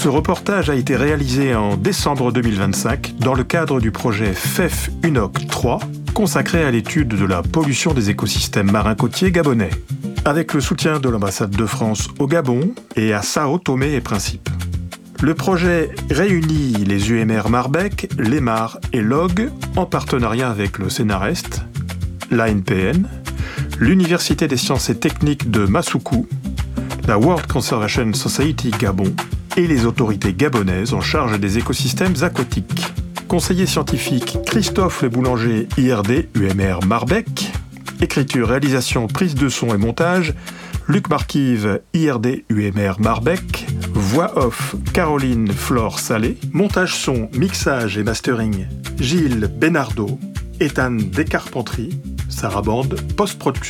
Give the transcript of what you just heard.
Ce reportage a été réalisé en décembre 2025 dans le cadre du projet FEF UNOC 3, consacré à l'étude de la pollution des écosystèmes marins côtiers gabonais, avec le soutien de l'ambassade de France au Gabon et à Sao Tomé et Principe. Le projet réunit les UMR Marbec, l'EMAR et LOG en partenariat avec le CNREST, l'ANPN, l'Université des sciences et techniques de Massoukou, la World Conservation Society Gabon et les autorités gabonaises en charge des écosystèmes aquatiques. Conseiller scientifique Christophe Le Boulanger, IRD, UMR Marbec. Écriture, réalisation, prise de son et montage, Luc Marquive, IRD, UMR Marbec. Voix off, Caroline Flore Salé. Montage son, mixage et mastering, Gilles Bénardeau. Ethan Descarpentries. Sarah Bande, post-production.